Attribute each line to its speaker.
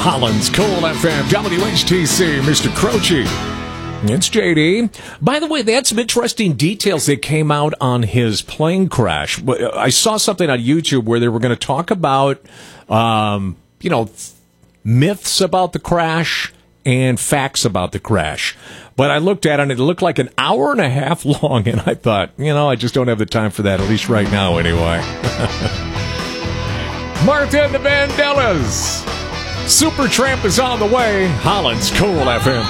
Speaker 1: Holland's Cool FM, WHTC, Mr. Croce. It's JD. By the way, they had some interesting details that came out on his plane crash. I saw something on YouTube where they were going to talk about, myths about the crash and facts about the crash. But I looked at it, and it looked like an hour and a half long, and I thought, I just don't have the time for that, at least right now, anyway. Martha and the Vandellas. Supertramp is on the way. Holland's Cool FM.